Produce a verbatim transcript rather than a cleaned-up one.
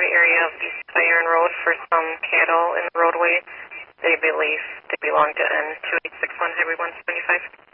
area of East Iron Road for some cattle in the roadway. They believe they belong to N two eight six one Highway one seventy-five.